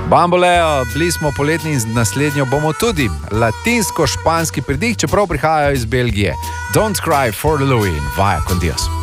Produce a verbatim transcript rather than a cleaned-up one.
Bamboleo, bili smo poletni in naslednjo bomo tudi. Latinsko-španski pridih, čeprav prihajajo iz Belgije. Don't cry for Louis, vaja con Dios.